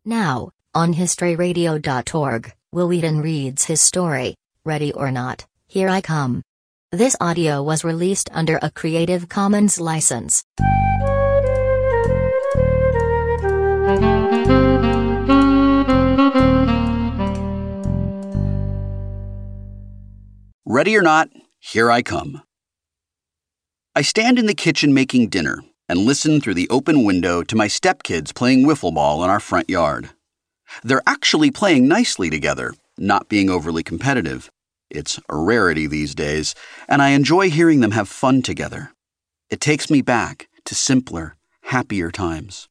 Now, on historyradio.org, Will Wheaton reads his story, Ready or Not, Here I Come. This audio was released under a Creative Commons license. Ready or not, here I come. I stand in the kitchen making dinner and listen through the open window to my stepkids playing wiffle ball in our front yard. They're actually playing nicely together, not being overly competitive. It's a rarity these days, and I enjoy hearing them have fun together. It takes me back to simpler, happier times.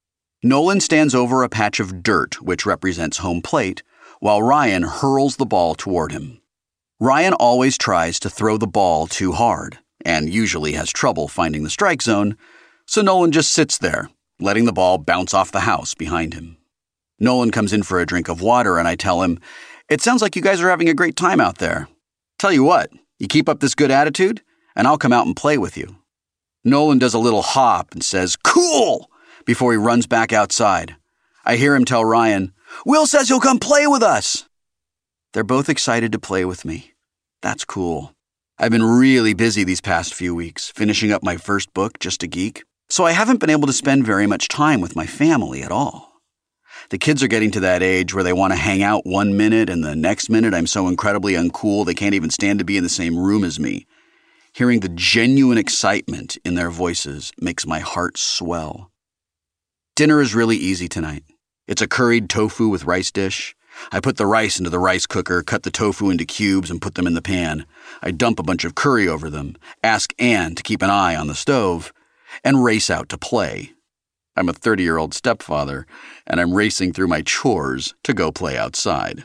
Nolan stands over a patch of dirt, which represents home plate, while Ryan hurls the ball toward him. Ryan always tries to throw the ball too hard, and usually has trouble finding the strike zone, so Nolan just sits there, letting the ball bounce off the house behind him. Nolan comes in for a drink of water, and I tell him, "It sounds like you guys are having a great time out there. Tell you what, you keep up this good attitude, and I'll come out and play with you." Nolan does a little hop and says, "Cool!" before he runs back outside. I hear him tell Ryan, "Will says he'll come play with us." They're both excited to play with me. That's cool. I've been really busy these past few weeks, finishing up my first book, Just a Geek, so I haven't been able to spend very much time with my family at all. The kids are getting to that age where they want to hang out 1 minute and the next minute I'm so incredibly uncool they can't even stand to be in the same room as me. Hearing the genuine excitement in their voices makes my heart swell. Dinner is really easy tonight. It's a curried tofu with rice dish. I put the rice into the rice cooker, cut the tofu into cubes, and put them in the pan. I dump a bunch of curry over them, ask Anne to keep an eye on the stove, and race out to play. I'm a 30-year-old stepfather, and I'm racing through my chores to go play outside.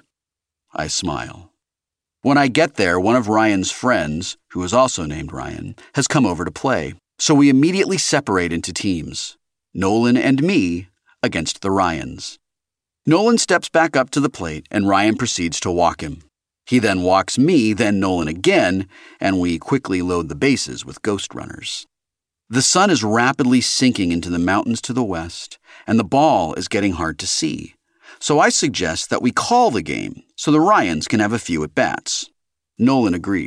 I smile. When I get there, one of Ryan's friends, who is also named Ryan, has come over to play, so we immediately separate into teams. Nolan and me against the Ryans. Nolan steps back up to the plate, and Ryan proceeds to walk him. He then walks me, then Nolan again, and we quickly load the bases with ghost runners. The sun is rapidly sinking into the mountains to the west, and the ball is getting hard to see. So I suggest that we call the game so the Ryans can have a few at-bats. Nolan agrees.